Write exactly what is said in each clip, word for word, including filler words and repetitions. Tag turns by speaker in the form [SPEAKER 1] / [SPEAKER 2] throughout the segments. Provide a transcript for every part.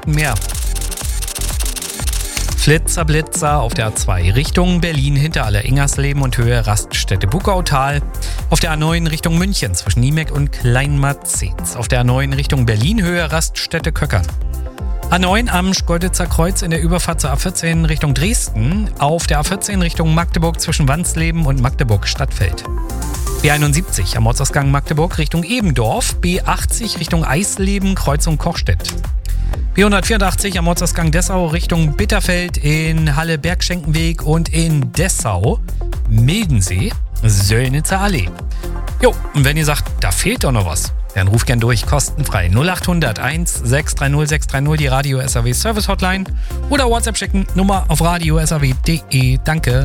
[SPEAKER 1] Minuten mehr. Flitzer, Blitzer auf der A zwei Richtung Berlin hinter Aller-Ingersleben und Höhe Raststätte Buckautal. Auf der A neun Richtung München zwischen Niemek und Kleinmarzens. Auf der A neun Richtung Berlin Höhe Raststätte Köckern. A neun am Schkeuditzer Kreuz in der Überfahrt zur A vierzehn Richtung Dresden. Auf der A vierzehn Richtung Magdeburg zwischen Wandsleben und Magdeburg-Stadtfeld. B einundsiebzig am Ortsausgang Magdeburg Richtung Ebendorf. B achtzig Richtung Eisleben, Kreuzung Kochstedt. B hundertvierundachtzig am Ortsausgang Dessau Richtung Bitterfeld in Halle-Bergschenkenweg und in Dessau, Mildensee, Söllnitzer Allee. Jo, und wenn ihr sagt, da fehlt doch noch was, dann ruft gern durch, kostenfrei null acht hundert eins sechs drei null sechs drei null, die Radio S A W Service Hotline oder WhatsApp schicken, Nummer auf radio s a w punkt de. Danke.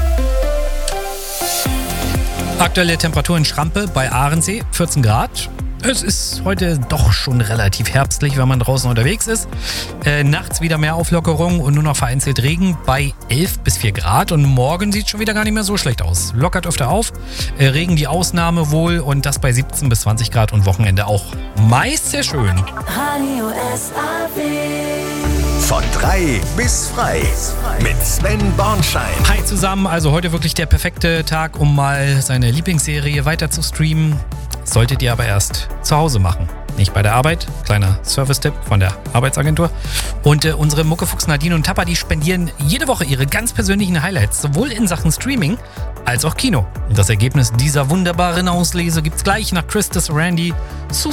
[SPEAKER 1] Aktuelle Temperatur in Schrampe bei Ahrensee, vierzehn Grad. Es ist heute doch schon relativ herbstlich, wenn man draußen unterwegs ist. Äh, nachts wieder mehr Auflockerung und nur noch vereinzelt Regen bei elf bis vier Grad. Und morgen sieht es schon wieder gar nicht mehr so schlecht aus. Lockert öfter auf, äh, Regen die Ausnahme wohl und das bei siebzehn bis zwanzig Grad und Wochenende auch meist sehr schön.
[SPEAKER 2] Radio S A W.
[SPEAKER 3] Von drei bis frei mit Sven Bornschein.
[SPEAKER 1] Hi zusammen, also heute wirklich der perfekte Tag, um mal seine Lieblingsserie weiter zu streamen. Solltet ihr aber erst zu Hause machen, nicht bei der Arbeit. Kleiner Service-Tipp von der Arbeitsagentur. Und äh, unsere Muckefuchs Nadine und Tapper, die spendieren jede Woche ihre ganz persönlichen Highlights, sowohl in Sachen Streaming als auch Kino. Und das Ergebnis dieser wunderbaren Auslese gibt's gleich nach Christus Randy, Sue